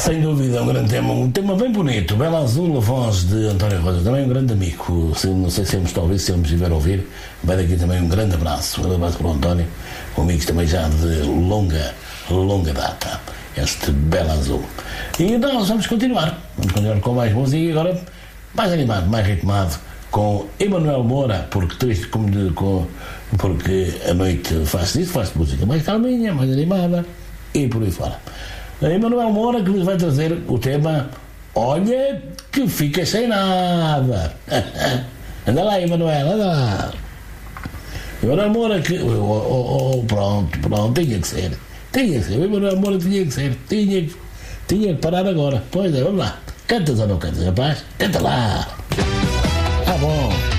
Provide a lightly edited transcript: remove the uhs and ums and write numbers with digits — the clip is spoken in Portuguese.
Sem dúvida, um grande tema. Um tema bem bonito. Bela Azul, a voz de António Rosa. Também um grande amigo. Não sei se ele me está a ouvir, se ele me estiver a ouvir. Vai daqui também um grande abraço. Um grande abraço para o António. Amigos também já de longa data. Este Bela Azul. E nós vamos continuar. Vamos continuar com mais música e agora mais animado, mais ritmado, com Emanuel Moura, porque triste porque a noite faz música mais calminha, mais animada e por aí fora. Emanuel Moura que nos vai trazer o tema Olha que fica sem nada. Anda lá, Emanuel, anda lá. Emanuel Moura que pronto, tinha que ser, Emanuel Moura tinha que parar agora. Pois é, vamos lá. Cantas ou não cantas, rapaz? Canta lá. Bom.